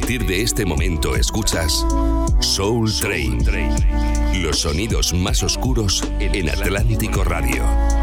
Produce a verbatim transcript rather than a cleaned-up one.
partir de este momento escuchas Soul Train. Los sonidos más oscuros en Atlántico Radio.